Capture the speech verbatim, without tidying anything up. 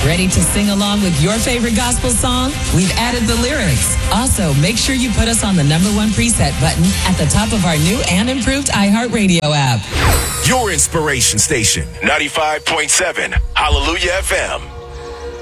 Ready to sing along with your favorite gospel song? We've added the lyrics. Also, make sure you put us on the number one preset button at the top of our new and improved iHeartRadio app. Your inspiration station, ninety-five point seven Hallelujah F M.